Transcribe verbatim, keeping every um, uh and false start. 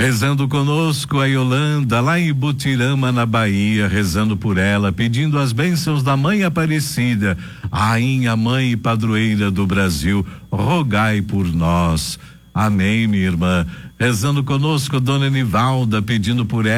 Rezando conosco a Yolanda, lá em Butirama, na Bahia, rezando por ela, pedindo as bênçãos da Mãe Aparecida, Rainha, Mãe e Padroeira do Brasil, rogai por nós. Amém, minha irmã. Rezando conosco, Dona Nivalda, pedindo por ela